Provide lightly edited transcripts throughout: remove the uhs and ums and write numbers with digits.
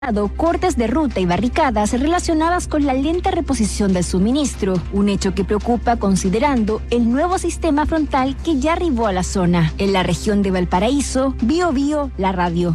cortes de ruta y barricadas relacionadas con la lenta reposición del suministro, un hecho que preocupa considerando el nuevo sistema frontal que ya arribó a la zona. En la región de Valparaíso, Bio Bio, la radio.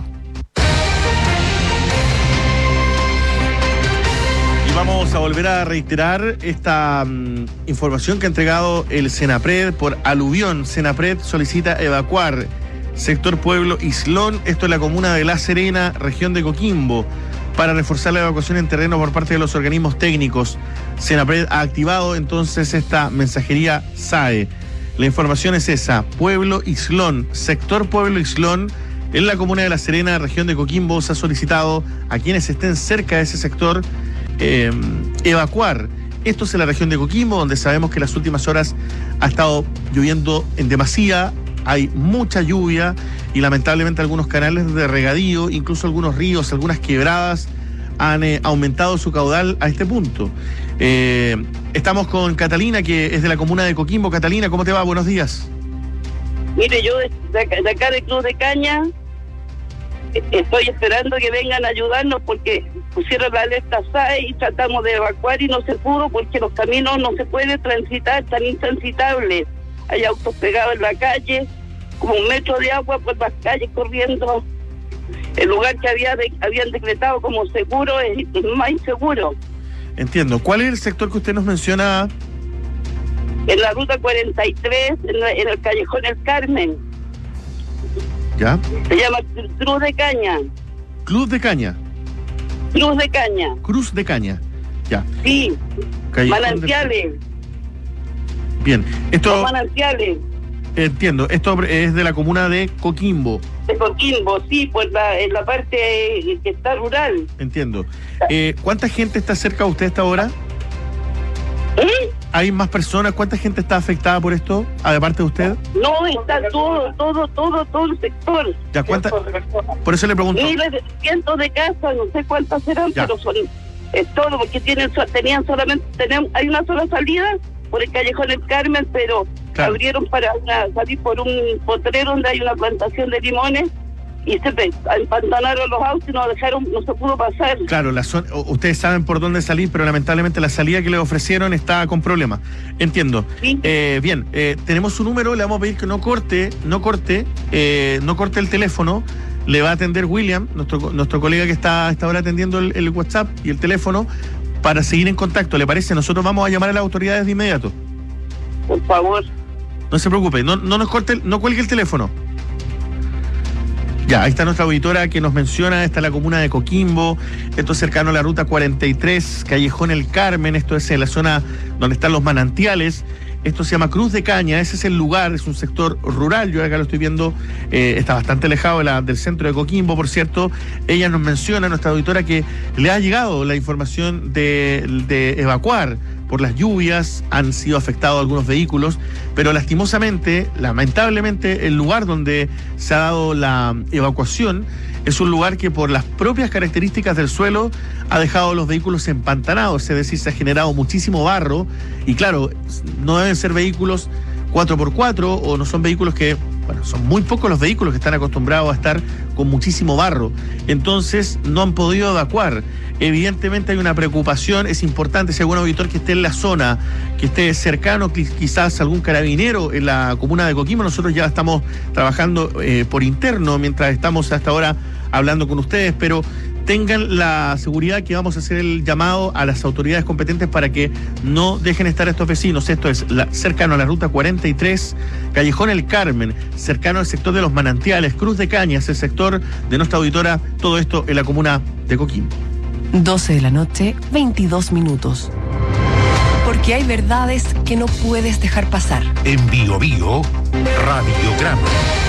Y vamos a volver a reiterar esta información que ha entregado el Senapred por aluvión. Senapred solicita evacuar sector Pueblo Islón, esto es la comuna de La Serena, región de Coquimbo, para reforzar la evacuación en terreno por parte de los organismos técnicos. Senapred ha activado entonces esta mensajería SAE. La información es esa: Pueblo Islón, sector Pueblo Islón, en la comuna de La Serena, región de Coquimbo. Se ha solicitado a quienes estén cerca de ese sector evacuar. Esto es en la región de Coquimbo, donde sabemos que en las últimas horas ha estado lloviendo en demasía. Hay mucha lluvia y lamentablemente algunos canales de regadío, incluso algunos ríos, algunas quebradas han aumentado su caudal a este punto. Estamos con Catalina, que es de la comuna de Coquimbo. Catalina, ¿cómo te va? Buenos días. Mire, yo de acá de Cruz de Caña estoy esperando que vengan a ayudarnos porque pusieron la alerta SAE y tratamos de evacuar y no se pudo porque los caminos no se puede transitar, están intransitables. Hay autos pegados en la calle, como 1 metro de agua por las calles corriendo. El lugar que habían decretado como seguro es más inseguro. Entiendo. ¿Cuál es el sector que usted nos menciona? En la ruta 43, en el callejón El Carmen. ¿Ya? Se llama Cruz de Caña. Cruz de Caña. Cruz de Caña. Cruz de Caña. Ya. Sí. Callejón Manantiales. Bien. Esto. Manantiales. Entiendo. Esto es de la comuna de Coquimbo. De Coquimbo, sí, pues en la parte que está rural. Entiendo. ¿Cuánta gente está cerca de usted a esta hora? ¿Hay más personas? ¿Cuánta gente está afectada por esto, aparte de usted? No, está todo el sector. Ya, ¿cuánta? Por eso le pregunto. Miles de cientos de casas, no sé cuántas serán, ya. Pero es todo, porque tenían solamente, hay una sola salida por el callejón El Carmen, pero claro, abrieron para salir por un potrero donde hay una plantación de limones y se empantanaron los autos y no se pudo pasar. Claro, ustedes saben por dónde salir, pero lamentablemente la salida que les ofrecieron está con problemas. Entiendo. ¿Sí? Bien, tenemos su número, le vamos a pedir que no corte el teléfono. Le va a atender William, nuestro colega que está ahora atendiendo el WhatsApp y el teléfono, para seguir en contacto. ¿Le parece? Nosotros vamos a llamar a las autoridades de inmediato. Por favor. No se preocupe, no nos corte, no cuelgue el teléfono. Ya, ahí está nuestra auditora que nos menciona. Esta es la comuna de Coquimbo, esto es cercano a la ruta 43, callejón El Carmen, esto es en la zona donde están los manantiales. Esto se llama Cruz de Caña, ese es el lugar, es un sector rural, yo acá lo estoy viendo, está bastante alejado del centro de Coquimbo, por cierto. Ella nos menciona, nuestra auditora, que le ha llegado la información de evacuar por las lluvias, han sido afectados algunos vehículos, pero lamentablemente, el lugar donde se ha dado la evacuación es un lugar que por las propias características del suelo ha dejado los vehículos empantanados, es decir, se ha generado muchísimo barro y claro, no deben ser vehículos 4x4 o no son vehículos que, son muy pocos los vehículos que están acostumbrados a estar con muchísimo barro, entonces no han podido evacuar. Evidentemente hay una preocupación, es importante, si algún auditor que esté en la zona, que esté cercano, quizás algún carabinero en la comuna de Coquimbo, nosotros ya estamos trabajando por interno mientras estamos hasta ahora hablando con ustedes, pero tengan la seguridad que vamos a hacer el llamado a las autoridades competentes para que no dejen estar a estos vecinos. Esto es cercano a la ruta 43, callejón El Carmen, cercano al sector de los manantiales, Cruz de Caña, es el sector de nuestra auditora, todo esto en la comuna de Coquimbo. 12 de la noche, 22 minutos. Porque hay verdades que no puedes dejar pasar. En Bio Bio, Radiograma.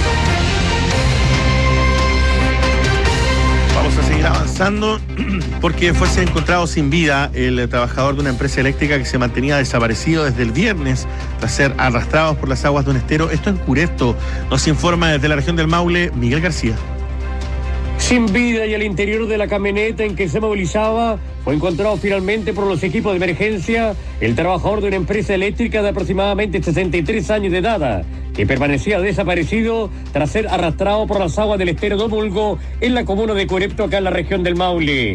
Vamos a seguir avanzando porque fue encontrado sin vida el trabajador de una empresa eléctrica que se mantenía desaparecido desde el viernes tras ser arrastrados por las aguas de un estero. Esto en Curepto. Nos informa desde la región del Maule, Miguel García. Sin vida y al interior de la camioneta en que se movilizaba, fue encontrado finalmente por los equipos de emergencia el trabajador de una empresa eléctrica de aproximadamente 63 años de edad, que permanecía desaparecido tras ser arrastrado por las aguas del estero Domulgo en la comuna de Curepto, acá en la región del Maule.